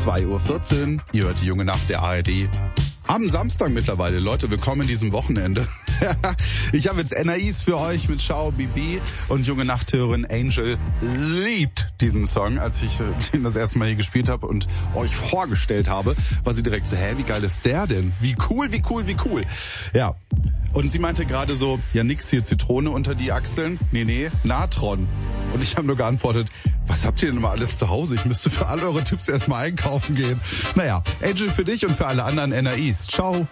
2:14 Uhr, ihr hört die junge Nacht der ARD. Am Samstag mittlerweile, Leute, willkommen in diesem Wochenende. Ich habe jetzt NAIs für euch mit Ciao Bibi und junge Nachthörerin Angel liebt diesen Song. Als ich den das erste Mal hier gespielt habe und euch vorgestellt habe, war sie direkt so, wie geil ist der denn? Wie cool, wie cool, wie cool. Ja, und sie meinte gerade so, ja nix hier Zitrone unter die Achseln. Nee, Natron. Und ich habe nur geantwortet, was habt ihr denn immer alles zu Hause? Ich müsste für all eure Tipps erstmal einkaufen gehen. Naja, Angel für dich und für alle anderen NAIs. Ciao.